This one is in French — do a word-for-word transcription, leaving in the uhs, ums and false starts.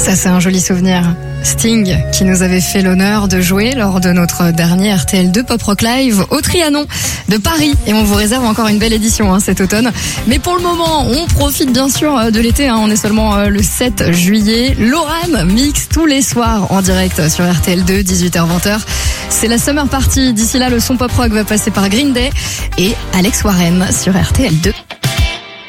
Ça, c'est un joli souvenir. Sting, qui nous avait fait l'honneur de jouer lors de notre dernier R T L deux Pop Rock Live au Trianon de Paris. Et on vous réserve encore une belle édition hein, cet automne. Mais pour le moment, on profite bien sûr de l'été. Hein. On est seulement le sept juillet. Loran mix tous les soirs en direct sur R T L deux, dix-huit heures vingt heures. C'est la Summer Party. D'ici là, le son pop rock va passer par Green Day et Alex Warren sur R T L deux.